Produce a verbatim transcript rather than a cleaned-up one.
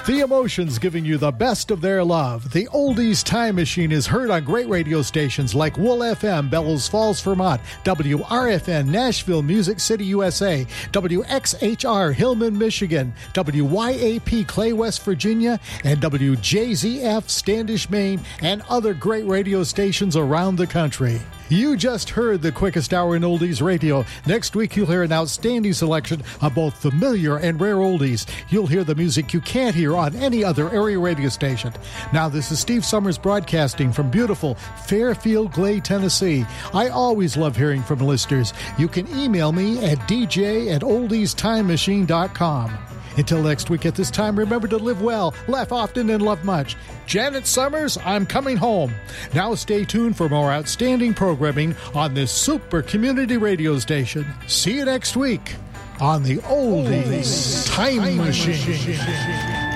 The Emotions giving you the best of their love. The Oldies Time Machine is heard on great radio stations like Wool F M, Bellows Falls, Vermont, W R F N, Nashville, Music City, U S A, W X H R, Hillman, Michigan, W Y A P, Clay, West Virginia, and W J Z F, Standish, Maine, and other great radio stations around the country. You just heard the quickest hour in oldies radio. Next week, you'll hear an outstanding selection of both familiar and rare oldies. You'll hear the music you can't hear on any other area radio station. Now, this is Steve Summers broadcasting from beautiful Fairfield Glade, Tennessee. I always love hearing from listeners. You can email me at d j at oldies time machine dot com. Until next week at this time, remember to live well, laugh often, and love much. Janet Summers, I'm coming home. Now stay tuned for more outstanding programming on this super community radio station. See you next week on the Oldies Time Machine.